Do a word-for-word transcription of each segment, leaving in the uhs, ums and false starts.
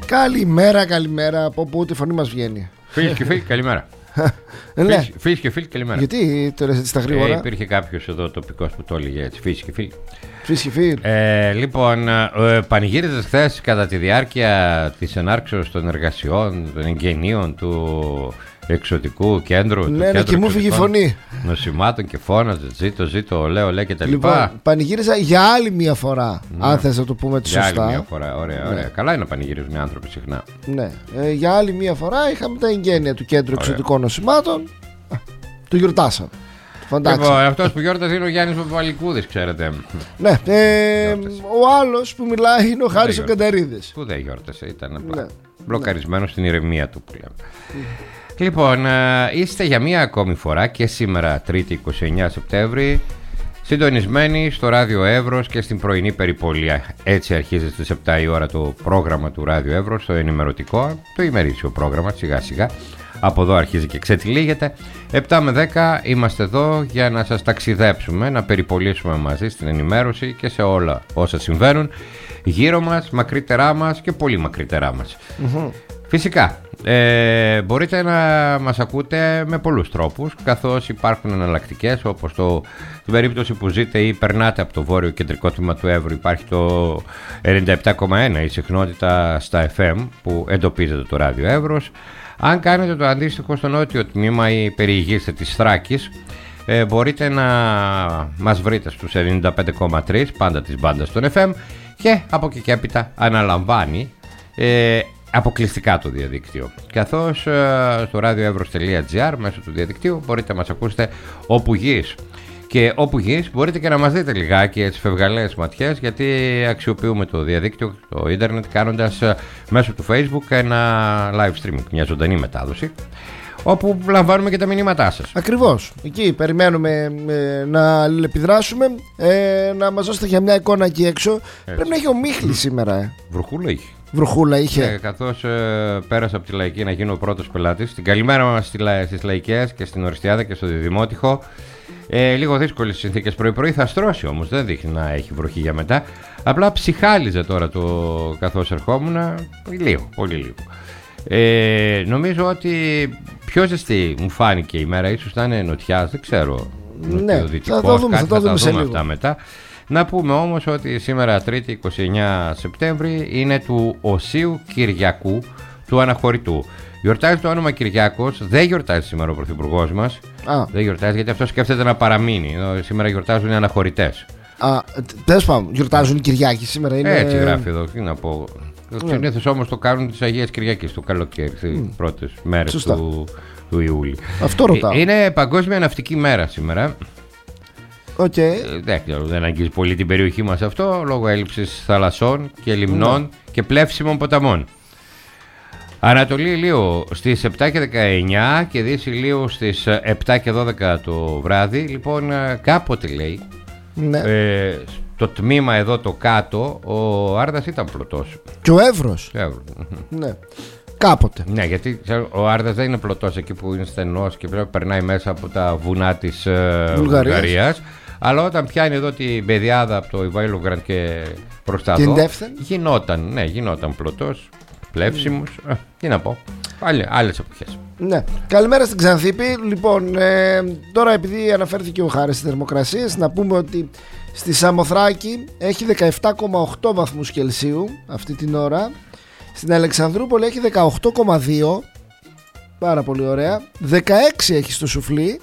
Καλημέρα, καλημέρα. Από πού τη φωνή μας βγαίνει. Φίλοι και φίλοι, καλημέρα. Ναι. Φίλοι και φίλοι, καλημέρα. Γιατί το λες έτσι στα γρήγορα? Ε, υπήρχε κάποιος εδώ τοπικός που το έλεγε έτσι. Φίλοι και φίλοι. Φίλοι και φίλοι. Ε, λοιπόν, ε, πανηγύριζες χθες κατά τη διάρκεια της ενάρξεως των εργασιών, των εγγενείων του εξωτικού κέντρου. Ναι, ναι, και μου φύγει η φωνή. Νοσημάτων και φώναζε, ζήτω, ζήτω, λέω, λέει και τα λοιπά. Λοιπόν, πανηγύριζα για άλλη μία φορά. Ναι. Αν θες να το πούμε έτσι σωστά. Για άλλη μία φορά, ωραία, ωραία. Ναι. Καλά είναι να πανηγυρίζουν οι άνθρωποι συχνά. Ναι, ε, για άλλη μία φορά είχαμε τα εγγένεια του κέντρου ωραία. Εξωτικών νοσημάτων. Το γιορτάσαμε. Λοιπόν, αυτός που γιόρταζε είναι ο Γιάννης Παπαλικούδης, ξέρετε. Ναι, ε, ο άλλος που μιλάει είναι ο Χάρης ο Κανταρίδης. Που δεν γιόρτασε, ήταν απλά ναι. μπλοκαρισμένο ναι. στην ηρεμία του που λέμε. Mm. Λοιπόν, είστε για μία ακόμη φορά και σήμερα Τρίτη είκοσι εννέα Σεπτέμβρη συντονισμένοι στο Ράδιο Εύρος και στην πρωινή περιπολία. Έτσι αρχίζει στις επτά η ώρα το πρόγραμμα του Ράδιο Εύρος, το ενημερωτικό, το ημερήσιο πρόγραμμα, σιγά σιγά. Από εδώ αρχίζει και ξετυλίγεται. επτά με δέκα είμαστε εδώ για να σας ταξιδέψουμε, να περιπολίσουμε μαζί στην ενημέρωση και σε όλα όσα συμβαίνουν γύρω μας, μακρύτερά μας και πολύ μακρύτερά μας. Mm-hmm. Φυσικά, ε, μπορείτε να μας ακούτε με πολλούς τρόπους, καθώς υπάρχουν εναλλακτικές, όπως το, στην περίπτωση που ζείτε ή περνάτε από το βόρειο κεντρικό τμήμα του Εύρου, υπάρχει το ενενήντα επτά κόμμα ένα, η συχνότητα στα εφ εμ που εντοπίζεται το Ράδιο Εύρος. Αν κάνετε το αντίστοιχο στο νότιο τμήμα ή περιηγείστε της Θράκης, ε, μπορείτε να μας βρείτε στους ενενήντα πέντε κόμμα τρία, πάντα της μπάντας των εφ εμ, και από εκεί και έπειτα αναλαμβάνει ε, αποκλειστικά το διαδίκτυο. Καθώς ε, στο radioevros τελεία gr μέσω του διαδικτύου μπορείτε να μας ακούσετε όπου γης. Και όπου γης μπορείτε και να μας δείτε λιγάκι έτσι φευγαλές ματιές, γιατί αξιοποιούμε το διαδίκτυο, το ίντερνετ, κάνοντας ε, μέσω του Facebook ένα live streaming, μια ζωντανή μετάδοση, όπου λαμβάνουμε και τα μηνύματά σας. Ακριβώς. Εκεί περιμένουμε ε, να αλληλεπιδράσουμε, ε, να μας δώσετε για μια εικόνα εκεί έξω. Έτσι. Πρέπει να έχει ο Μίχλης σήμερα. Ε. Βροχούλα είχε. Βροχούλα είχε. Ε, καθώς ε, πέρασα από τη Λαϊκή να γίνω ο πρώτος πελάτης. Την καλημέρα μας στις Λαϊκές και στην Οριστιάδα και στο Διδημότυχο. Ε, λίγο δύσκολες συνθήκες πρωί-πρωί, θα στρώσει όμως, δεν δείχνει να έχει βροχή για μετά. Απλά ψυχάλιζε τώρα το καθώς ερχόμουν, λίγο, πολύ λίγο. Ε, νομίζω ότι πιο ζεστή μου φάνηκε η μέρα, ίσως θα είναι νοτιάς, δεν ξέρω. Ναι, θα το δούμε, κάτι, θα το δούμε, θα δούμε αυτά μετά. Να πούμε όμως ότι σήμερα Τρίτη είκοσι εννέα Σεπτέμβρη είναι του Οσίου Κυριακού του Αναχωρητού. Γιορτάζει το όνομα Κυριάκος, δεν γιορτάζει σήμερα ο Πρωθυπουργός μας. Α. Δεν γιορτάζει γιατί αυτό σκέφτεται να παραμείνει. Σήμερα γιορτάζουν οι αναχωρητές. Α, τέλος πάντων, γιορτάζουν οι Κυριάκοι σήμερα. Είναι... Έτσι γράφει εδώ, τι να πω. Yeah. Συνήθως όμως το κάνουν τις Αγίες Κυριακής του καλοκαίρι, τις mm. πρώτες μέρες του, του Ιούλη. Αυτό ρωτάω. Είναι Παγκόσμια Ναυτική Μέρα σήμερα. Okay. Ε, δεν, δεν αγγίζει πολύ την περιοχή μας αυτό, λόγω έλλειψης θαλασσών και λιμνών mm. και πλεύσιμων ποταμών. Ανατολή ηλίου στις επτά και δεκαεννιά και Δύση ηλίου στις επτά και δώδεκα το βράδυ. Λοιπόν, κάποτε λέει, ναι. ε, το τμήμα εδώ το κάτω, ο Άρδας ήταν πλωτός. Και ο Εύρος. Ναι. Κάποτε. Ναι, γιατί ο Άρδας δεν είναι πλωτός εκεί που είναι στενός και πρέπει περνάει μέσα από τα βουνά της ε, Βουλγαρίας. Βουλγαρίας. Αλλά όταν πιάνει εδώ την πεδιάδα από το Ιβάιλοβγκραντ και προς τα εδώ, γινόταν, ναι, γινόταν πλωτός. Πλεύσιμους, mm. ε, τι να πω, Άλλη, άλλες εποχές. Ναι. Καλημέρα στην Ξανθήπη. Λοιπόν, ε, τώρα επειδή αναφέρθηκε ο Χάρης στις θερμοκρασίες, να πούμε ότι στη Σαμοθράκη έχει δεκαεπτά κόμμα οκτώ βαθμούς Κελσίου αυτή την ώρα. Στην Αλεξανδρούπολη έχει δεκαοκτώ κόμμα δύο, πάρα πολύ ωραία. δεκαέξι έχει στο Σουφλί.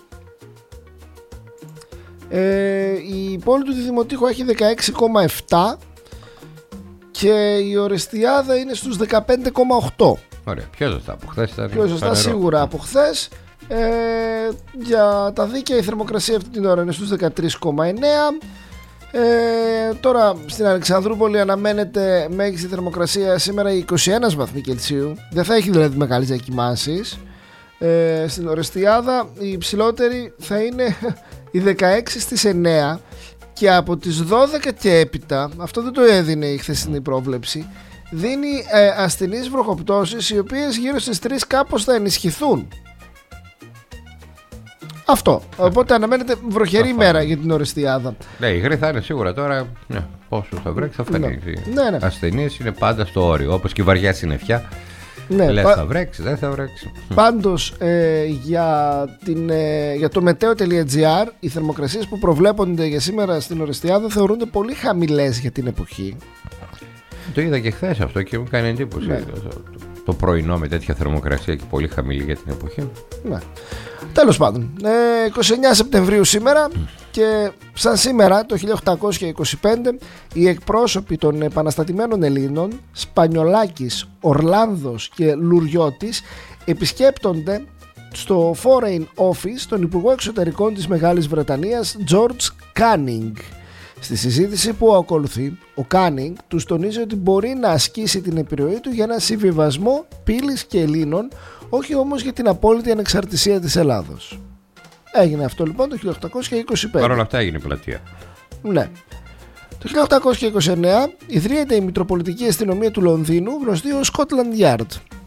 ε, Η πόλη του Διδημοτήχου έχει δεκαέξι κόμμα επτά και η Ορεστιάδα είναι στους δεκαπέντε κόμμα οκτώ. Ωραία, πιο ζωστά από χθες ήταν. Πιο ζωστά σίγουρα από χθες. ε, Για τα δίκαια η θερμοκρασία αυτή την ώρα είναι στους δεκατρία κόμμα εννέα. ε, Τώρα στην Αλεξανδρούπολη αναμένεται μέγιστη θερμοκρασία σήμερα είκοσι ένα βαθμοί Κελσίου. Δεν θα έχει δηλαδή μεγάλες διακυμάνσεις. ε, Στην Ορεστιάδα η υψηλότερη θα είναι η δεκαέξι στις εννέα. Και από τις δώδεκα και έπειτα, αυτό δεν το έδινε η χθεσινή πρόβλεψη, δίνει ε, ασθενείς βροχοπτώσεις, οι οποίες γύρω στις τρεις κάπως θα ενισχυθούν. Αυτό. Οπότε αναμένεται βροχερή μέρα για την Ορεστιάδα. Ναι, η υγρή θα είναι σίγουρα τώρα. Ναι, πόσο θα βρέξει θα φανεί. Ναι, ναι. Ασθενείς είναι πάντα στο όριο. Όπως και η βαριά συννεφιά. Ναι, λες πα... θα βρέξει, δεν θα βρέξει. Πάντως ε, για, την, ε, για το meteo.gr οι θερμοκρασίες που προβλέπονται για σήμερα στην Ορεστιάδα θεωρούνται πολύ χαμηλές για την εποχή. Το είδα και χθες αυτό και μου κάνει εντύπωση. Ναι. Το, το, το πρωινό με τέτοια θερμοκρασία και πολύ χαμηλή για την εποχή. Ναι. Τέλος πάντων, ε, εικοστή ενάτη Σεπτεμβρίου σήμερα και σαν σήμερα το χίλια οκτακόσια είκοσι πέντε οι εκπρόσωποι των επαναστατημένων Ελλήνων Σπανιολάκης, Ορλάνδος και Λουριώτης επισκέπτονται στο Foreign Office τον Υπουργό Εξωτερικών της Μεγάλης Βρετανίας George Canning. Στη συζήτηση που ακολουθεί, ο Κάνινγκ τους τονίζει ότι μπορεί να ασκήσει την επιρροή του για ένα συμβιβασμό πύλης και Ελλήνων, όχι όμως για την απόλυτη ανεξαρτησία της Ελλάδος. Έγινε αυτό λοιπόν το χίλια οκτακόσια είκοσι πέντε. Παρ' όλα αυτά έγινε η πλατεία. Ναι. Το χίλια οκτακόσια είκοσι εννέα ιδρύεται η Μητροπολιτική Αστυνομία του Λονδίνου, γνωστή ως Scotland Yard.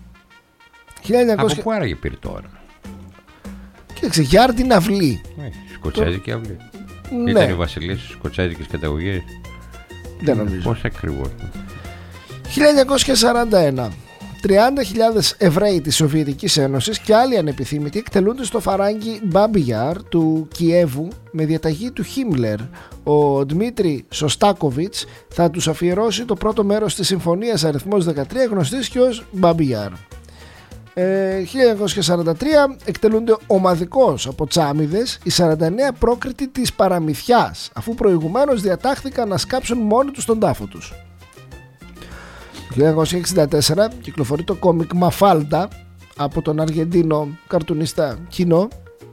χίλια εννιακόσια... Από πού άραγε πήρε τώρα? Κοίταξε, Yard είναι αυλή. Σκοτσέζικη αυλή. Ναι. Ήταν η βασιλής της σκοτσέζικης καταγωγής. Δεν νομίζω. Πώς ακριβώς? χίλια εννιακόσια σαράντα ένα τριάντα χιλιάδες Εβραίοι της Σοβιετικής Ένωσης και άλλοι ανεπιθύμητοι εκτελούνται στο φαράγγι Μπάμπι-Γιάρ του Κιέβου με διαταγή του Χίμλερ. Ο Δημήτρη Σωστάκοβιτς θα τους αφιερώσει το πρώτο μέρος της συμφωνίας αριθμός δεκατρία, γνωστής και ως Μπάμπι-Γιάρ. Ε, χίλια εννιακόσια σαράντα τρία εκτελούνται ομαδικώς από Τσάμιδες οι σαράντα εννέα πρόκριτοι της παραμυθιάς, αφού προηγουμένως διατάχθηκαν να σκάψουν μόνοι τους τον τάφο τους. Το χίλια εννιακόσια εξήντα τέσσερα κυκλοφορεί το κόμικ Μαφάλτα από τον Αργεντίνο καρτουνίστα Κίνο.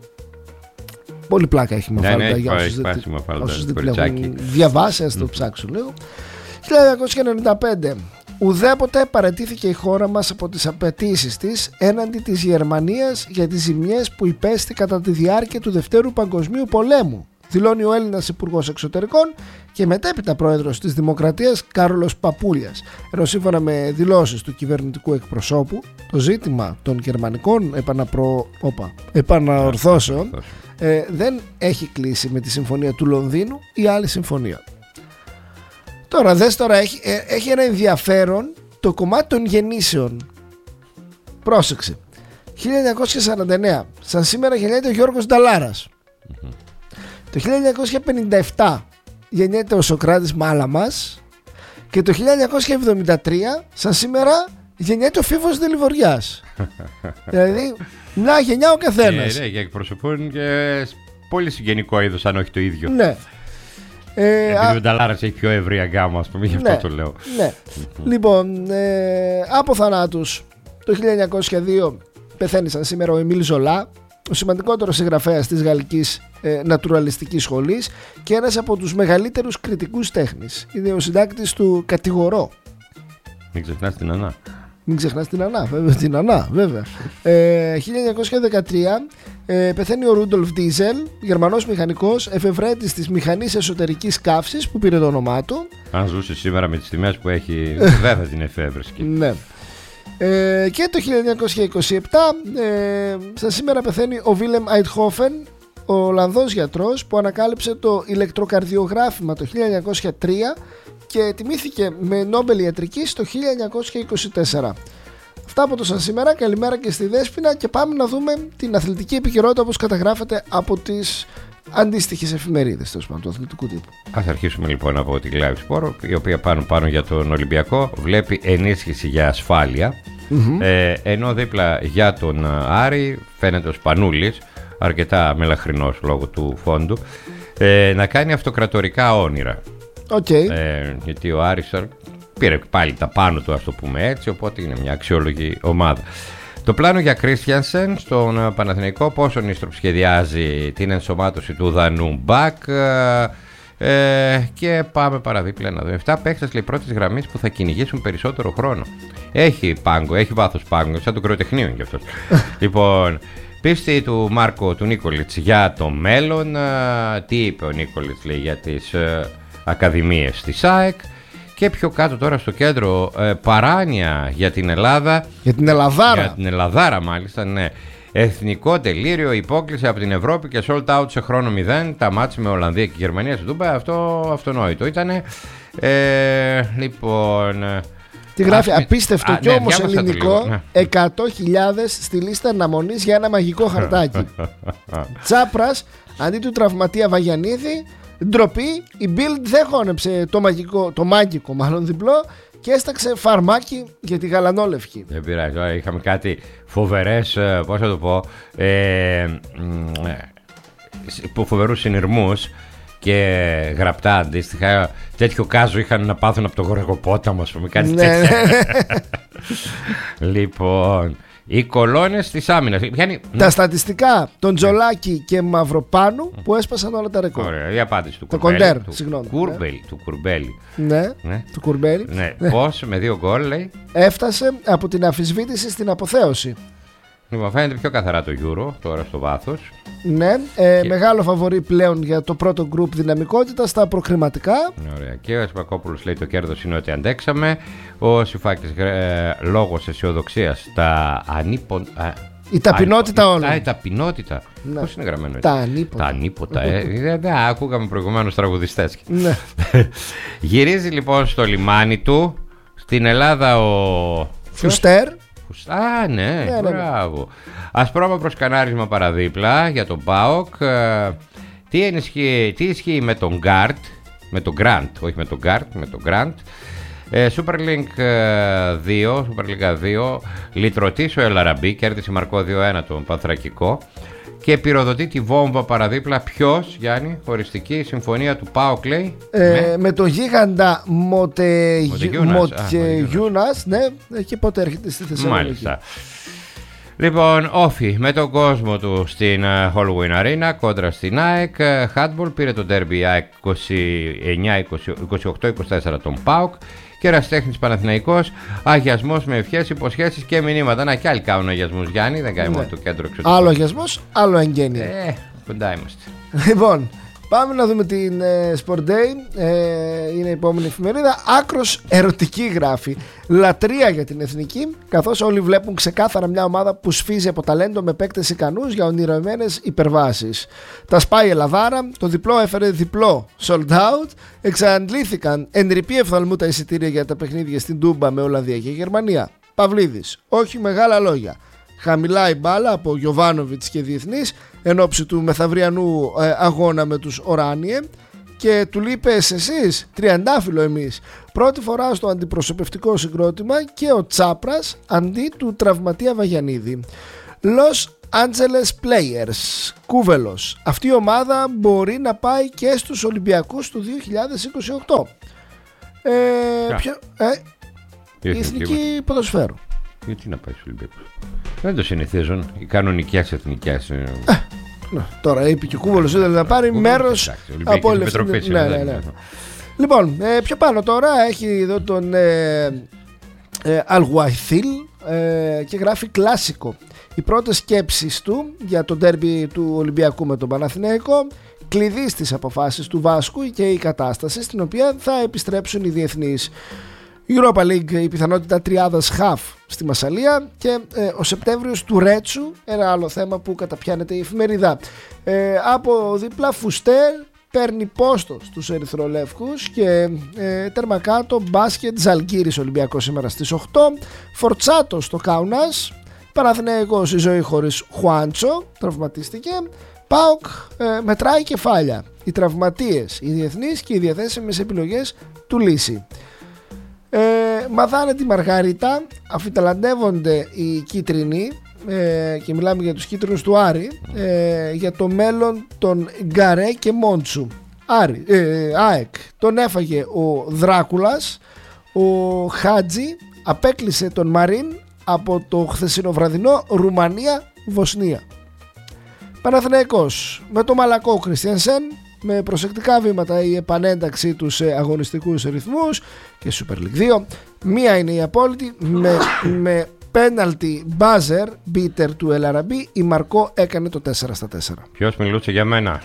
Πολύ πλάκα έχει Μαφάλτα, ναι, ναι, για όσους δεν, όσους δεν την έχουν διαβάσει, ας το mm. ψάξουν λίγο. χίλια εννιακόσια ενενήντα πέντε ουδέποτε παραιτήθηκε η χώρα μας από τις απαιτήσεις της έναντι της Γερμανίας για τις ζημιές που υπέστη κατά τη διάρκεια του Δευτέρου Παγκοσμίου Πολέμου, δηλώνει ο Έλληνας Υπουργός Εξωτερικών και μετέπειτα πρόεδρος της Δημοκρατίας Κάρολος Παπούλιας. Ενώ σύμφωνα με δηλώσεις του κυβερνητικού εκπροσώπου, το ζήτημα των γερμανικών επαναπρο... Οπα, επαναορθώσεων ε, δεν έχει κλείσει με τη Συμφωνία του Λονδίνου ή άλλη συμφωνία. Τώρα δες τώρα, έχει, ε, έχει ένα ενδιαφέρον το κομμάτι των γεννήσεων. Πρόσεξε. χίλια εννιακόσια σαράντα εννέα, σαν σήμερα γεννιέται ο Γιώργος Νταλάρας. Mm-hmm. Το χίλια εννιακόσια πενήντα επτά γεννιέται ο Σοκράτης Μάλαμας. Και το χίλια εννιακόσια εβδομήντα τρία, σαν σήμερα, γεννιέται ο Φίβος Δελιβοριάς. Δηλαδή, μια γενιά ο καθένας. Ναι, ναι, και εκπροσωπούν και πολύ συγγενικό είδος, αν όχι το ίδιο. Ναι. Ε, Επειδή ο Νταλάρας έχει πιο ευρία γκάμα, ας πούμε, γι' αυτό ναι, το λέω. Ναι. Λοιπόν, ε, από θανάτους, το χίλια εννιακόσια δύο πεθαίνει σαν σήμερα ο Εμίλ Ζολά, ο σημαντικότερος συγγραφέας της γαλλικής ε, νατουραλιστικής σχολής και ένας από τους μεγαλύτερους κριτικούς τέχνης. Είναι ο συντάκτης του Κατηγορώ. Μην ξεχνάς την Ανά. Μην ξεχνάς την Ανά, βέβαια. Την Ανά, βέβαια. Ε, χίλια εννιακόσια δεκατρία ε, πεθαίνει ο Ρούντολφ Ντίζελ, Γερμανός μηχανικός, εφευρέτης της μηχανής εσωτερικής καύσης που πήρε το όνομά του. Αν ζούσε σήμερα με τις τιμές που έχει, βέβαια την εφεύρεσκε. Ναι. Ε, και το χίλια εννιακόσια είκοσι επτά ε, σαν σήμερα πεθαίνει ο Βίλεμ Αϊτχόφεν, ο Ολλανδός γιατρός που ανακάλυψε το ηλεκτροκαρδιογράφημα το χίλια εννιακόσια τρία και τιμήθηκε με Νόμπελ Ιατρικής το χίλια εννιακόσια είκοσι τέσσερα. Αυτά από το σαν σήμερα. Καλημέρα και στη Δέσποινα και πάμε να δούμε την αθλητική επικαιρότητα όπως καταγράφεται από τις αντίστοιχες εφημερίδες του αθλητικού τύπου. Ας αρχίσουμε λοιπόν από τη Live Sport, η οποία πάνω πάνω για τον Ολυμπιακό βλέπει ενίσχυση για ασφάλεια. Mm-hmm. ε, ενώ δίπλα για τον Άρη φαίνεται ο Σπανούλης, αρκετά μελαχρινός λόγω του φόντου, ε, να κάνει αυτοκρατορικά όνειρα. Okay. Ε, γιατί ο Άρης πήρε πάλι τα πάνω του, ας το πούμε έτσι, οπότε είναι μια αξιόλογη ομάδα. Το πλάνο για Κρίστιανσεν στον Παναθηναϊκό, πόσο Νίστροπ σχεδιάζει την ενσωμάτωση του Δανού Μπακ, ε, και πάμε παραδίπλα να δούμε. Εφτά παίχτες λέει πρώτης γραμμής που θα κυνηγήσουν περισσότερο χρόνο. Έχει πάγκο, έχει βάθος πάγκο, σαν το κρεοτεχνείο γι' αυτό. Λοιπόν, πίστη του Μάρκο του Νίκολιτς για το μέλλον. Τι είπε ο Νίκολιτς λέει για τις ε, ακαδημίες της ΑΕΚ. Και πιο κάτω τώρα στο κέντρο, ε, παράνοια για την Ελλάδα. Για την Ελλαδάρα. Για την Ελλαδάρα μάλιστα, ναι. εθνικό τελείριο, υπόκληση από την Ευρώπη και sold out σε χρόνο μηδέν. Τα μάτς με Ολλανδία και Γερμανία στην Τούμπα. Αυτό αυτονόητο ήτανε. Ε, λοιπόν. Τι γράφει, α, απίστευτο α, και ναι, όμως ελληνικό, λίγο, ναι. εκατό χιλιάδες στη λίστα αναμονής για ένα μαγικό χαρτάκι. Τσάπρας, αντί του τραυματία Βαγιανίδη, ντροπή, η Bild δεν χώνεψε το μαγικό, το μάγικο μάλλον διπλό και έσταξε φαρμάκι για τη γαλανόλευκη. Δεν πειράζει, είχαμε κάτι φοβερές, πώς θα το πω, ε, φοβερούς συνειρμούς και γραπτά αντίστοιχα. Τέτοιο κάζο είχαν να πάθουν από το Γοργοπόταμο, ας πούμε, κάτι ναι, τέτοιο. Λοιπόν, οι κολόνες της άμυνας. Τα στατιστικά των Τζολάκη και Μαυροπάνου που έσπασαν όλα τα ρεκόρ. Ωραία, η απάντηση του το Κουρμπέλη. Κοντέρ, του, συγγνώμη. Κουρμπέλη, Ναι. του Κουρμπέλη. Ναι, ναι. του Κουρμπέλη. Ναι. Ναι. Πώς με δύο γκολ λέει. Έφτασε από την αμφισβήτηση στην αποθέωση. Λοιπόν, φαίνεται πιο καθαρά το Euro τώρα στο βάθος. Ναι, ε, και... μεγάλο φαβορί πλέον για το πρώτο γκρουπ δυναμικότητα στα προκριματικά. Ωραία. Και ο Σπακόπουλος λέει το κέρδος είναι ότι αντέξαμε. Ο Σιφάκης ε, λόγος αισιοδοξίας τα ανίπο... Η ταπεινότητα α, όλων. Α, η ταπεινότητα. Ναι. Πώς είναι γραμμένο έτσι. Τα ανίποτα. Τα ανίποτα. Ε, δεν ακούγαμε προηγουμένως τραγουδιστές. Ναι. Γυρίζει λοιπόν στο λιμάνι του. Στην Ελλάδα ο... Φουστέρ. Α, ναι, ναι, μπράβο. Ναι. Ασπρόμα προς κανάρισμα παραδίπλα για τον ΠΑΟΚ. Τι ισχύει, τι ισχύει με τον Γκάρτ, με τον Γκραντ, όχι με τον Γκάρτ, με τον Γκραντ. Super League δύο, Super League δύο, λυτρωτής ο Ελαραμπή, κέρδισε Μαρκό δύο ένα τον Πανθρακικό και πυροδοτεί τη βόμβα παραδίπλα. Ποιος, Γιάννη, χωριστική συμφωνία του ΠΑΟΚ λέει. Ε, με... με το γίγαντα Μοτεγιούνας, ναι, και πότε έρχεται στη Θεσσαλονίκη. Μάλιστα. Λοιπόν, Όφι με τον κόσμο του στην uh, Halloween Arena κόντρα στην ΑΕΚ. Handball πήρε το derby ΑΕΚ είκοσι εννιά είκοσι οκτώ είκοσι τέσσερα τον ΠΑΟΚ. Και Ερασιτέχνης Παναθηναϊκός, αγιασμός με ευχές, υποσχέσεις και μηνύματα. Να κι άλλοι κάνουν αγιασμούς, Γιάννη, δεν κάνει ναι. μόνο το κέντρο εξωτικό. Άλλο αγιασμός, άλλο εγγένεια. Ε, κοντά είμαστε. Λοιπόν, πάμε να δούμε την ε, Sport Day. Ε, είναι η επόμενη εφημερίδα. Άκρος ερωτική γράφει. Λατρεία για την εθνική, καθώς όλοι βλέπουν ξεκάθαρα μια ομάδα που σφίζει από ταλέντο με παίκτες ικανούς για ονειρωμένες υπερβάσεις. Τα σπάει η Ελλαδάρα, το διπλό έφερε διπλό sold out. Εξαντλήθηκαν εν ρηπή εφθαλμού τα εισιτήρια για τα παιχνίδια στην Τούμπα με Ολλανδία και Γερμανία. Παυλίδης, όχι μεγάλα λόγια. Χαμηλά η μπάλα από Γιοβάνοβιτς και Διεθνής εν ώψη του μεθαυριανού ε, αγώνα με τους Οράνιε και του λείπες εσείς, τριαντάφυλλο εμείς. Πρώτη φορά στο αντιπροσωπευτικό συγκρότημα και ο Τσάπρας αντί του τραυματία Βαγιανίδη. Los Angeles Players, Κούβελος. Αυτή η ομάδα μπορεί να πάει και στους Ολυμπιακούς του δύο χιλιάδες είκοσι οκτώ. Ε, yeah. ποιο, ε, η εθνική ποδοσφαίρου. Γιατί να πάει στους Ολυμπιακούς. Δεν το συνηθίζουν οι κανονικές εθνικές. Ε, ναι, τώρα είπε και ο Κούβολος ήθελε να πάρει μέρος από όλη αυτή. Ναι, ναι, ναι. Λοιπόν, ε, πιο πάνω τώρα έχει εδώ τον ε, ε, Αλγουαϊθίλ ε, και γράφει κλάσικο. Οι πρώτες σκέψεις του για το ντέρμπι του Ολυμπιακού με τον Παναθηναϊκό, κλειδί στις αποφάσεις του Βάσκου και η κατάσταση στην οποία θα επιστρέψουν οι διεθνείς. Europa League, η πιθανότητα τριάδας χαφ στη Μασσαλία και ε, ο Σεπτέμβριος του Ρέτσου, ένα άλλο θέμα που καταπιάνεται η εφημερίδα. Ε, από δίπλα Φουστέρ παίρνει πόστο στους Ερυθρολεύκους και ε, τέρμα κάτω μπάσκετ Ζαλγκύρης Ολυμπιακός σήμερα στις οκτώ, Φορτσάτο στο Κάουνας, Παναθηναϊκός η ζωή χωρίς Χουάντσο, τραυματίστηκε, ΠΑΟΚ ε, μετράει κεφάλια, οι τραυματίες, οι διεθνείς και οι διαθέσιμες επιλογές του Λύση. Ε, μαδάνε τη Μαργαρίτα, αφιταλαντεύονται οι κίτρινοι ε, και μιλάμε για τους κίτρινους του Άρη ε, για το μέλλον των Γκαρέ και Μόντσου. Άρη, ε, ΑΕΚ τον έφαγε ο Δράκουλας, ο Χάτζη απέκλεισε τον Μαρίν από το χθεσινοβραδινό Ρουμανία-Βοσνία. Παναθηναϊκός με το μαλακό Κριστιανσεν, με προσεκτικά βήματα η επανένταξή του σε αγωνιστικούς ρυθμούς και Super League δύο. Μία είναι η απόλυτη με, με πέναλτι μπάζερ μπίτερ του Ελαραμπή. Η Μαρκό έκανε το τέσσερα στα τέσσερα. Ποιος μιλούσε για μένα?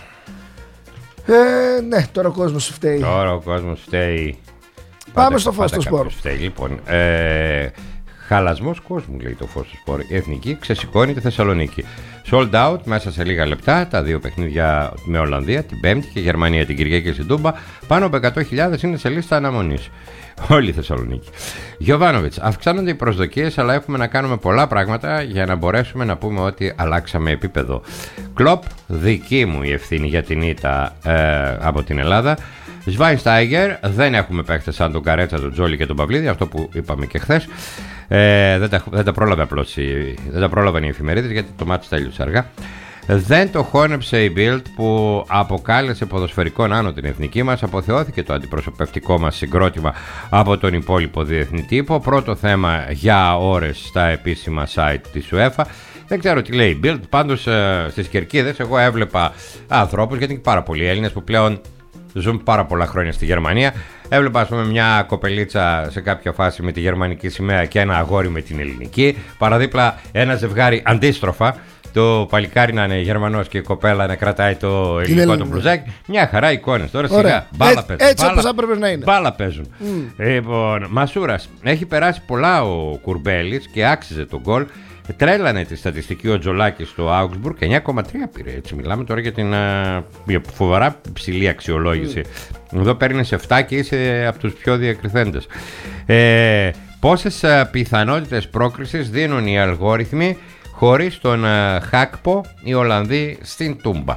Ε, ναι, τώρα ο κόσμος φταίει. Τώρα ο κόσμος φταίει. Πάμε πάντα, στο φως του σπορ. Λοιπόν, ε, Χαλασμός κόσμου, λέει το φως του σπορ. Η Εθνική ξεσηκώνει τη Θεσσαλονίκη. Sold out μέσα σε λίγα λεπτά τα δύο παιχνίδια με Ολλανδία την Πέμπτη και Γερμανία την Κυριακή στην Τούμπα. Πάνω από εκατό χιλιάδες είναι σε λίστα αναμονής. Όλη η Θεσσαλονίκη. Γιοβάνοβιτς, αυξάνονται οι προσδοκίες, αλλά έχουμε να κάνουμε πολλά πράγματα για να μπορέσουμε να πούμε ότι αλλάξαμε επίπεδο. Κλοπ, δική μου η ευθύνη για την ήττα ε, από την Ελλάδα. Σβάινστάιγκερ, δεν έχουμε παίχτες σαν τον Καρέτσα, τον Τζόλι και τον Παυλίδη, αυτό που είπαμε και χθες. Ε, δεν, τα, δεν τα πρόλαβε απλώς, δεν τα πρόλαβαν οι εφημερίδες γιατί το μάτι τέλειωσε αργά. Δεν το χώνεψε η Bild που αποκάλεσε ποδοσφαιρικό άνω την εθνική μας. Αποθεώθηκε το αντιπροσωπευτικό μας συγκρότημα από τον υπόλοιπο διεθνή τύπο. Πρώτο θέμα για ώρες στα επίσημα site της UEFA. Δεν ξέρω τι λέει η Bild. Πάντως στις κερκίδες εγώ έβλεπα ανθρώπους, γιατί είναι πάρα πολλοί Έλληνες που πλέον ζουν πάρα πολλά χρόνια στη Γερμανία. Έβλεπα, ας πούμε, μια κοπελίτσα σε κάποια φάση με τη γερμανική σημαία και ένα αγόρι με την ελληνική. Παραδίπλα ένα ζευγάρι αντίστροφα. Το παλικάρι να είναι Γερμανός και η κοπέλα να κρατάει το ελληνικό το μπλουζάκι. Μια χαρά εικόνες. Τώρα σιγά μπάλα παίζουν. Έτσι όπως θα πρέπει να είναι. Μπάλα παίζουν. Mm. Λοιπόν, Μασούρας. Έχει περάσει πολλά ο Κουρμπέλης και άξιζε τον γκολ. Τρέλανε τη στατιστική ο Τζολάκης στο Augsburg. εννιά κόμμα τρία πήρε. Έτσι μιλάμε τώρα για την για φοβερά υψηλή αξιολόγηση. Mm. Εδώ παίρνεις επτά και είσαι από τους πιο διακριθέντες. Ε, πόσες πιθανότητες πρόκρισης δίνουν οι αλγόριθμοι χωρίς τον Χάκπο οι Ολλανδοί στην Τούμπα?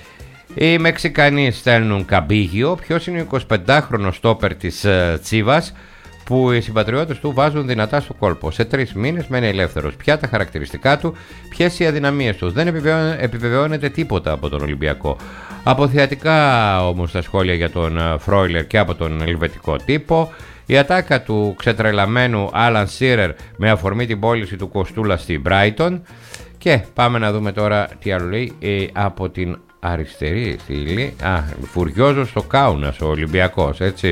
Οι Μεξικανοί στέλνουν Καμπίγιο. Ποιος είναι ο εικοσιπεντάχρονος στόπερ της Τσίβας που οι συμπατριώτες του βάζουν δυνατά στο κόλπο? Σε τρεις μήνες μένει ελεύθερος. Ποια τα χαρακτηριστικά του, ποιες οι αδυναμίες του? Δεν επιβεβαιώνεται τίποτα από τον Ολυμπιακό. Αποθεατικά όμως τα σχόλια για τον Φρόιλερ και από τον ελβετικό τύπο. Η ατάκα του ξετρελαμένου Άλαν Σίρερ με αφορμή την πώληση του Κοστούλα στη Μπράιτον. Και πάμε να δούμε τώρα τι άλλο λέει ε, από την αριστερή στήλη. Α, φουριόζος στο Κάουνας ο Ολυμπιακός, έτσι.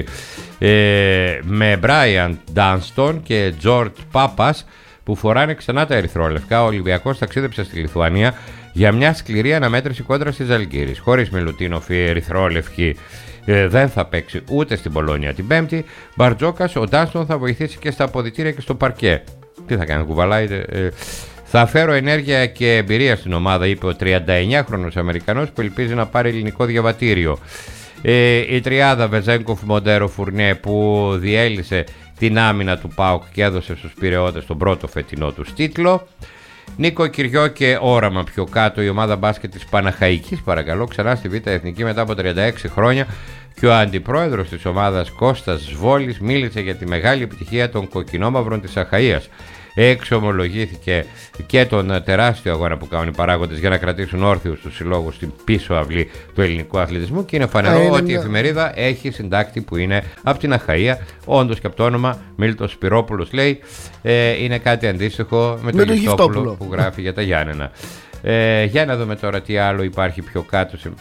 Ε, με Μπράιαν Ντάνστον και Τζορτ Πάπας που φοράνε ξανά τα ερυθρόλευκα. Ο Ολυμπιακός ταξίδεψε στη Λιθουανία για μια σκληρή αναμέτρηση κόντρα στη Ζαλγκύρης. Χωρίς Μιλουτίνοφ η ερυθρόλευκη ε, δεν θα παίξει ούτε στην Πολόνια την Πέμπτη. Μπαρτζόκας, ο Ντάνστον θα βοηθήσει και στα αποδυτήρια και στο παρκέ. Τι θα κάνει, κουβαλάει. Ε, θα φέρω ενέργεια και εμπειρία στην ομάδα, είπε ο τριανταεννιάχρονος Αμερικανός που ελπίζει να πάρει ελληνικό διαβατήριο. Ε, η τριάδα Βεζέγκοφ, Μοντέρο, Φουρνιέ που διέλυσε την άμυνα του ΠΑΟΚ και έδωσε στους Πειραιώτες τον πρώτο φετινό τους τίτλο. Νίκο Κυριό και όραμα πιο κάτω, η ομάδα μπάσκετ της Παναχαϊκής, παρακαλώ, ξανά στη Β' Εθνική μετά από τριάντα έξι χρόνια, και ο αντιπρόεδρος της ομάδας Κώστας Σβόλης μίλησε για τη μεγάλη επιτυχία των κοκκινόμαυρων της Αχαΐας. Εξομολογήθηκε και τον τεράστιο αγώνα που κάνουν οι παράγοντες για να κρατήσουν όρθιους τους συλλόγους στην πίσω αυλή του ελληνικού αθλητισμού και είναι φανερό είναι ότι μια... η εφημερίδα έχει συντάκτη που είναι από την Αχαΐα, όντως και από το όνομα Μίλτος Σπυρόπουλος, λέει. Ε, είναι κάτι αντίστοιχο με τον Γυφτόπουλο που γράφει για τα Γιάννενα. Ε, για να δούμε τώρα τι άλλο υπάρχει πιο κάτω. Σε...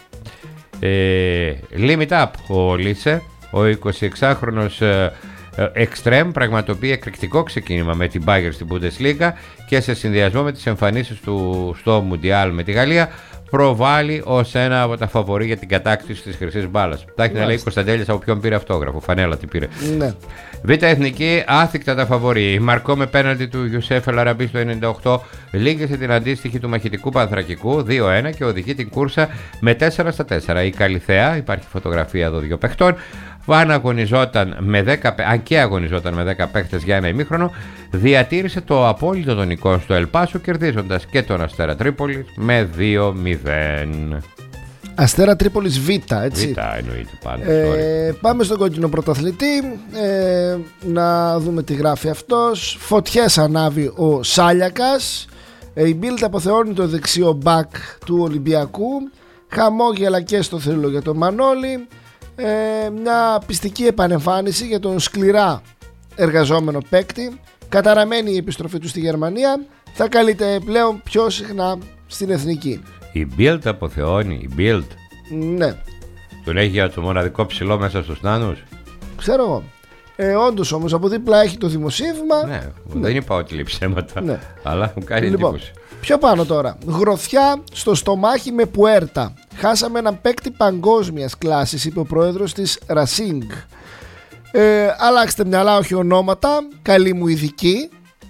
Ε, limit up ο Λίσε, ο εικοσιεξάχρονος Εξτρέμ πραγματοποιεί εκρηκτικό ξεκίνημα με την Bayern στην Bundesliga και σε συνδυασμό με τις εμφανίσεις του στο Μουντιάλ με τη Γαλλία προβάλλει ως ένα από τα φαβορί για την κατάκτηση της χρυσής μπάλας. Θα έχει να λέει Κωνσταντέλιας από ποιον πήρε αυτόγραφο, φανέλα τι πήρε. Ναι. Β' Εθνική, άθικτα τα φαβορί. Η Μαρκό με πέναλτι του Ιουσέφ Ελαραμπή στο ενενήντα οκτώ λίγησε την αντίστοιχη του μαχητικού Πανθρακικού δύο ένα και οδηγεί την κούρσα με τέσσερα στα τέσσερα. Η Καλιθέα, υπάρχει φωτογραφία εδώ δύο παιχτών, αν, αγωνιζόταν με δέκα, αν και αγωνιζόταν με δέκα παίκτες για ένα ημίχρονο, διατήρησε το απόλυτο των εικόν στο Ελπάσο, κερδίζοντας και τον Αστέρα Τρίπολης με δύο μηδέν. Αστέρα Τρίπολης Β, έτσι. Β, εννοείται πάντα. Ε, πάμε στον κόκκινο πρωταθλητή. Ε, να δούμε τι γράφει αυτός. Φωτιές ανάβει ο Σάλιακας. Ε, η Bild αποθεώνει το δεξιό μπακ του Ολυμπιακού. Χαμόγελα και στο θρύλο για τον Μανώλη. Ε, μια πιστική επανεμφάνιση για τον σκληρά εργαζόμενο παίκτη. Καταραμένη η επιστροφή του στη Γερμανία. Θα καλείται πλέον πιο συχνά στην εθνική. Η Bild αποθεώνει, η Bild. Ναι. Τον έχει για το μοναδικό ψηλό μέσα στους νάνους. Ξέρω εγώ. Ε, όντως όμως από δίπλα έχει το δημοσίευμα. Ναι, ναι. Δεν είπα ότι λέει ψέματα, ναι. Αλλά μου κάνει λοιπόν, εντύπωση. Πιο πάνω τώρα. Γροθιά στο στομάχι με Πουέρτα. Χάσαμε έναν παίκτη παγκόσμιας κλάσης, είπε ο πρόεδρος της Racing. Ε, αλλάξτε μυαλά, όχι ονόματα. Καλή μου ειδική.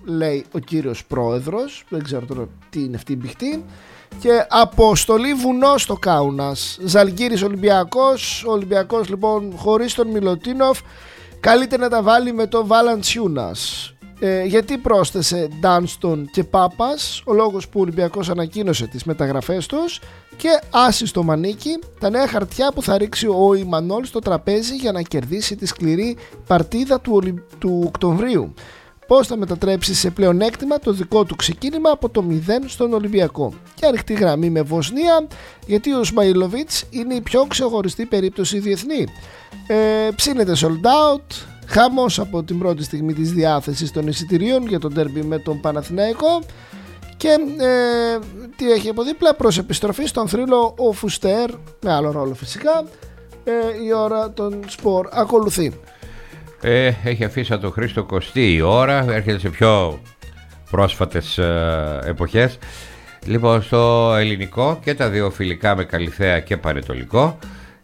λέει ο κύριος πρόεδρος. Δεν ξέρω τώρα τι είναι αυτή η μπιχτή. Και αποστολή βουνό στο Κάουνας. Ζαλγκίρις Ολυμπιακός. Ο Ολυμπιακός λοιπόν χωρίς τον Μιλωτίνοφ καλείται να τα βάλει με τον Βαλαντσιούνας. Ε, γιατί πρόσθεσε Ντάνστον και Πάπας? Ο λόγος που ο Ολυμπιακός ανακοίνωσε τις μεταγραφές τους και άση στο μανίκι τα νέα χαρτιά που θα ρίξει ο Ιμανόλ στο τραπέζι για να κερδίσει τη σκληρή παρτίδα του, Ολυ... του Οκτωβρίου. Πώς θα μετατρέψει σε πλεονέκτημα το δικό του ξεκίνημα από το μηδέν στον Ολυμπιακό. Και ανοιχτή γραμμή με Βοσνία, γιατί ο Σμαϊλοβίτς είναι η πιο ξεχωριστή περίπτωση διεθνή. Ε, ψήνεται sold out, χαμός από την πρώτη στιγμή της διάθεσης των εισιτηρίων για τον ντέρμπι με τον Παναθηναϊκό. Και ε, τι έχει από δίπλα? Προς επιστροφή στον θρύλο ο Φουστέρ, με άλλο ρόλο φυσικά. ε, η ώρα των σπορ ακολουθεί. Ε, έχει αφήσει το Χρήστο Κωστή η ώρα, έρχεται σε πιο πρόσφατες ε, εποχές. Λοιπόν, στο ελληνικό και τα δύο φιλικά με Καλιθέα και Πανετολικό,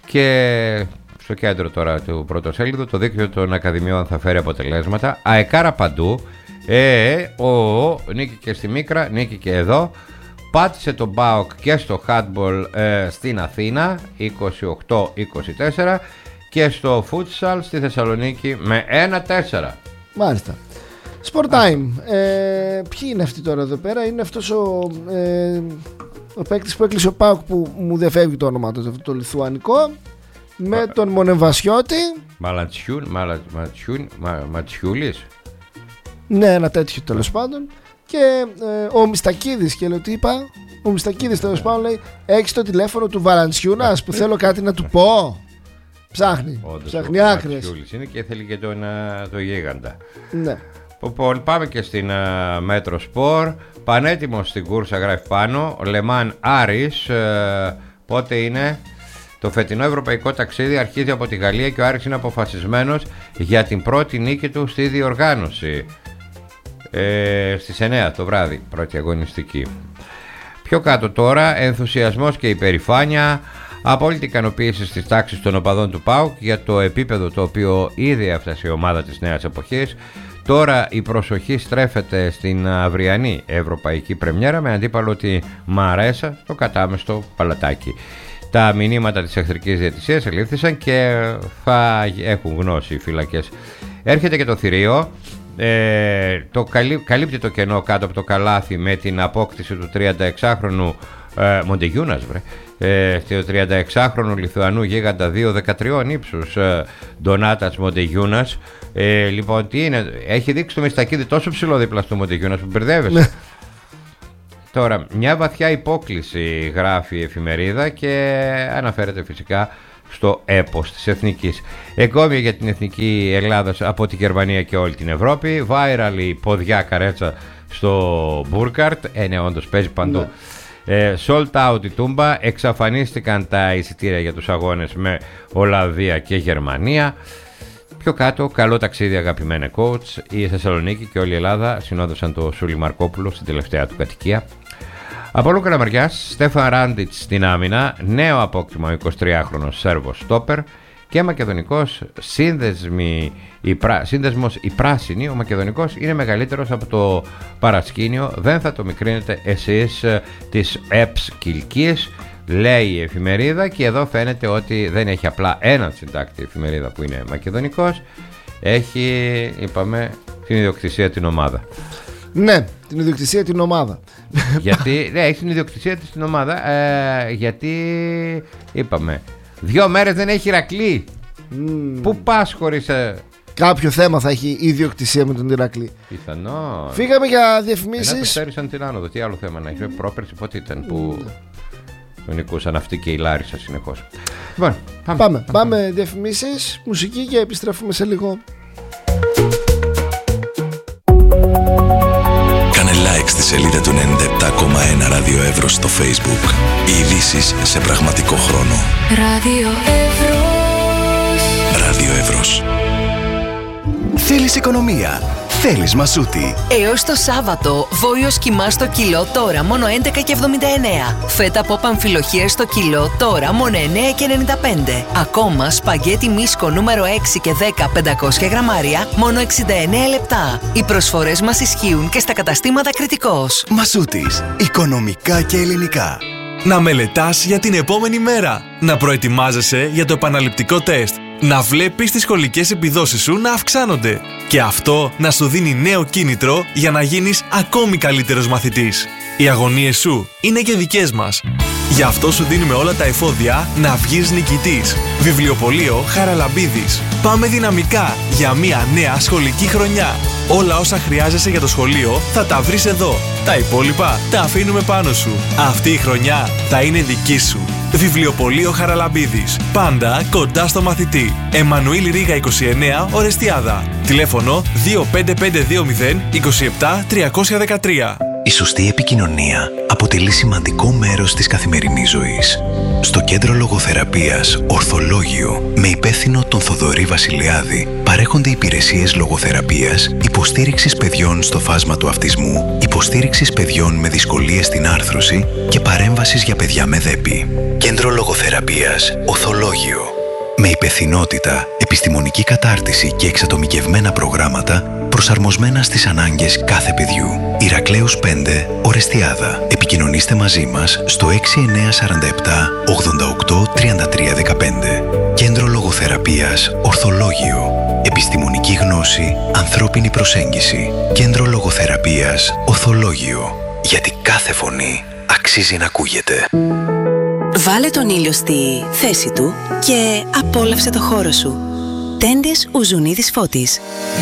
και στο κέντρο τώρα του πρωτοσέλιδου το δίκτυο των Ακαδημιών θα φέρει αποτελέσματα. Αεκάρα παντού. Ε, ο, ο, νίκη και στη Μίκρα, νίκη και εδώ. Πάτησε τον ΠΑΟΚ και στο handball ε, στην Αθήνα είκοσι οκτώ είκοσι τέσσερα και στο futsal στη Θεσσαλονίκη με ένα τέσσερα. Μάλιστα. Sport Time. Ε, ποιοι είναι αυτοί τώρα εδώ πέρα? Είναι αυτός ο, ε, ο παίκτης που έκλεισε ο ΠΑΟΚ, που μου δεν φεύγει το όνομα του, το λιθουανικό, με Μα... τον Μονεμβασιώτη. Μαλατσιούν, Μαλατσιούν, Ματσιούλης. Ναι, ένα τέτοιο τέλος πάντων. Και ε, ο Μιστακίδης, και λέω τι είπα. Ο Μιστακίδης τέλος πάντων λέει: έχεις το τηλέφωνο του Βαλαντσιούνας που θέλω κάτι να του πω? Ψάχνει, όντως, ψάχνει άκρες. Είναι και θέλει και τον, το γίγαντα. Ναι. Λοιπόν, πάμε και στην uh, Μέτρο Σπορ. Πανέτοιμος στην κούρσα, γράφει πάνω. Λεμάν Άρης. Uh, πότε είναι? Το φετινό ευρωπαϊκό ταξίδι αρχίζει από τη Γαλλία και ο Άρης είναι αποφασισμένος για την πρώτη νίκη του στη διοργάνωση. Ε, στις εννιά το βράδυ, πρώτη αγωνιστική. Πιο κάτω τώρα, ενθουσιασμός και υπερηφάνεια. Απόλυτη ικανοποίηση στις τάξεις των οπαδών του ΠΑΟΚ για το επίπεδο το οποίο ήδη έφτασε η ομάδα της νέας εποχής. Τώρα η προσοχή στρέφεται στην αυριανή ευρωπαϊκή πρεμιέρα με αντίπαλο τη Μαρέσα, το κατάμεστο Παλατάκι. Τα μηνύματα της εχθρικής διαιτησίας ελήφθησαν και θα έχουν γνώση οι φύλακες. Έρχεται και το θηρίο. Ε, το καλύπτει το κενό κάτω από το καλάθι με την απόκτηση του τριανταεξάχρονου ε, Μοντεγιούνας βρε ε, το τριανταεξάχρονου Λιθουανού γίγαντα δύο δεκατρία ύψους ε, Ντονάτας Μοντεγιούνας. ε, Λοιπόν, τι είναι? Έχει δείξει το Μιστακίδη τόσο ψηλό δίπλα στο Μοντεγιούνας που μπερδεύεσαι. Τώρα, μια βαθιά υπόκληση γράφει η εφημερίδα και αναφέρεται φυσικά στο έπος της Εθνικής. Εγκόμια για την Εθνική Ελλάδα από τη Γερμανία και όλη την Ευρώπη. Viral η ποδιά καρέτσα στο Μπούρκαρτ. Ε, ναι, όντως παίζει παντού. Ναι. Ε, sold out η Τούμπα. Εξαφανίστηκαν τα εισιτήρια για τους αγώνες με Ολλανδία και Γερμανία. Πιο κάτω, καλό ταξίδι αγαπημένε coach. Η Θεσσαλονίκη και όλη η Ελλάδα συνόδευσαν το Σούλη Μαρκόπουλο στην τελευταία του κατοικία. Απόλλων Καλαμαριάς, Στέφαν Ράντιτς στην άμυνα, νέο απόκτημα ο εικοσιτριάχρονος Σέρβος στόπερ και μακεδονικός σύνδεσμοι, η πρά, σύνδεσμος η πράσινη. Ο μακεδονικός είναι μεγαλύτερος από το παρασκήνιο, δεν θα το μικρύνετε εσείς της ΕΠΣ Κιλκής, λέει η εφημερίδα, και εδώ φαίνεται ότι δεν έχει απλά έναν συντάκτη η εφημερίδα που είναι μακεδονικός, έχει, είπαμε, την ιδιοκτησία την ομάδα. Ναι, την ιδιοκτησία την ομάδα. Γιατί, ναι, έχει την ιδιοκτησία της την ομάδα, ε, γιατί, είπαμε, δύο μέρες δεν έχει Ηρακλή. Mm. Πού πας χωρίς... Ε... Κάποιο θέμα θα έχει η ιδιοκτησία με τον Ηρακλή. Πιθανό. Φύγαμε για διαφημίσεις. Ενώ πεστέρισαν την άνοδο, τι άλλο θέμα να έχει? Πρόπερση πότε ήταν που... Mm. Τον νικούσαν αυτοί και η Λάρισα συνεχώς. Λοιπόν, πάμε, πάμε, πάμε, πάμε διαφημίσεις, μουσική και επιστρέφουμε σε λίγο. Κάνε like στη σελίδα του ενενήντα επτά κόμμα ένα Ράδιο Εύρος στο Facebook. Οι ειδήσεις σε πραγματικό χρόνο. Ράδιο Εύρος. Ράδιο Εύρος. Θέλεις οικονομία? θέλεις Μασούτη. Έως το Σάββατο, βόλιος κιμά στο κιλό τώρα μόνο έντεκα και εβδομήντα εννέα. Φέτα ποπ αμφιλοχία στο κιλό τώρα μόνο εννέα και ενενήντα πέντε. Ακόμα σπαγκέτι μίσκο νούμερο έξι και δέκα πεντακόσια γραμμάρια μόνο εξήντα εννέα λεπτά. Οι προσφορές μας ισχύουν και στα καταστήματα Κρητικός. Μασούτης. Οικονομικά και ελληνικά. Να μελετάς για την επόμενη μέρα. Να προετοιμάζεσαι για το επαναληπτικό τεστ. Να βλέπεις τις σχολικές επιδόσεις σου να αυξάνονται. Και αυτό να σου δίνει νέο κίνητρο για να γίνεις ακόμη καλύτερος μαθητής. Οι αγωνίες σου είναι και δικές μας. Γι' αυτό σου δίνουμε όλα τα εφόδια να βγεις νικητής. Βιβλιοπωλείο Χαραλαμπίδης. Πάμε δυναμικά για μια νέα σχολική χρονιά. Όλα όσα χρειάζεσαι για το σχολείο θα τα βρεις εδώ. Τα υπόλοιπα τα αφήνουμε πάνω σου. Αυτή η χρονιά θα είναι δική σου. Βιβλιοπωλείο Χαραλαμπίδης. Πάντα κοντά στο μαθητή. Εμμανουήλ Ρίγα είκοσι εννέα, Ορεστιάδα. Τηλέφωνο δύο πέντε πέντε δύο μηδέν είκοσι επτά τριακόσια δεκατρία. Η σωστή επικοινωνία αποτελεί σημαντικό μέρος της καθημερινής ζωής. Στο Κέντρο Λογοθεραπείας Ορθολόγιο, με υπεύθυνο τον Θοδωρή Βασιλιάδη, παρέχονται υπηρεσίες λογοθεραπείας, υποστήριξης παιδιών στο φάσμα του αυτισμού, υποστήριξης παιδιών με δυσκολίες στην άρθρωση και παρέμβασης για παιδιά με δέπη. Κέντρο Λογοθεραπείας Ορθολόγιο. Με υπευθυνότητα, επιστημονική κατάρτιση και εξατομικευμένα προγράμματα προσαρμοσμένα στις ανάγκες κάθε παιδιού. Ηρακλέους πέντε, Ορεστιάδα. Επικοινωνήστε μαζί μας στο έξι εννέα τέσσερα επτά ογδόντα οκτώ τριάντα τρία δεκαπέντε. Κέντρο Λογοθεραπείας Ορθολόγιο. Επιστημονική γνώση, ανθρώπινη προσέγγιση. Κέντρο Λογοθεραπείας Ορθολόγιο. Γιατί κάθε φωνή αξίζει να ακούγεται. Βάλε τον ήλιο στη θέση του και απόλαυσε το χώρο σου. Τέντες Ουζουνίδης Φώτης.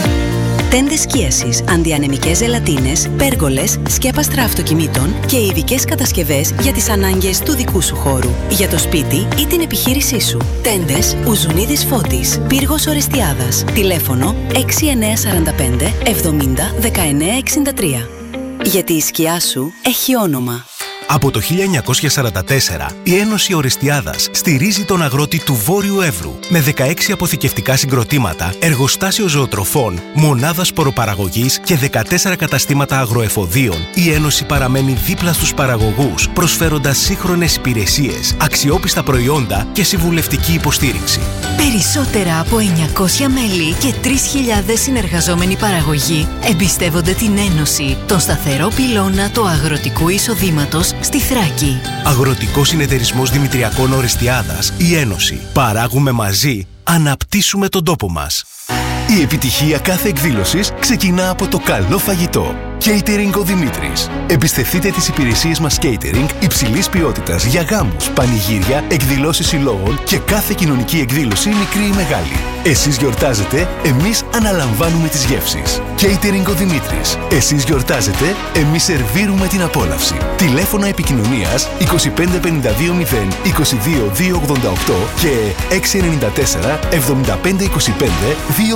Τέντες σκίασης, αντιανεμικές ζελατίνες, πέργολες, σκέπαστρα αυτοκινήτων και ειδικές κατασκευές για τις ανάγκες του δικού σου χώρου, για το σπίτι ή την επιχείρησή σου. Τέντες Ουζουνίδης Φώτης, Πύργος Ορεστιάδας. Τηλέφωνο έξι εννέα τέσσερα πέντε εβδομήντα δεκαεννέα εξήντα τρία. Γιατί η σκιά σου έχει όνομα. Από το χίλια εννιακόσια σαράντα τέσσερα, η Ένωση Ορεστιάδας στηρίζει τον αγρότη του Βόρειου Εύρου με δεκαέξι αποθηκευτικά συγκροτήματα, εργοστάσιο ζωοτροφών, μονάδα σποροπαραγωγής και δεκατέσσερα καταστήματα αγροεφοδίων. Η Ένωση παραμένει δίπλα στους παραγωγούς, προσφέροντας σύγχρονες υπηρεσίες, αξιόπιστα προϊόντα και συμβουλευτική υποστήριξη. Περισσότερα από εννιακόσια μέλη και τρεις χιλιάδες συνεργαζόμενοι παραγωγοί εμπιστεύονται την Ένωση, τον σταθερό πυλώνα του αγροτικού εισοδήματος στη Θράκη. Αγροτικός Συνεταιρισμός Δημητριακών Ορεστιάδας, η Ένωση. Παράγουμε μαζί, αναπτύσσουμε τον τόπο μας. Η επιτυχία κάθε εκδήλωσης ξεκινά από το καλό φαγητό. Catering ο Δημήτρης. Εμπιστευτείτε τις υπηρεσίες μας catering υψηλής ποιότητας για γάμους, πανηγύρια, εκδηλώσεις συλλόγων και κάθε κοινωνική εκδήλωση, μικρή ή μεγάλη. Εσείς γιορτάζετε, εμείς αναλαμβάνουμε τις γεύσεις. Catering ο Δημήτρης. Εσείς γιορτάζετε, εμείς σερβίρουμε την απόλαυση. Τηλέφωνα επικοινωνίας είκοσι πέντε πενήντα δύο μηδέν είκοσι δύο διακόσια ογδόντα οκτώ και έξι εννέα τέσσερα εβδομήντα πέντε είκοσι πέντε δύο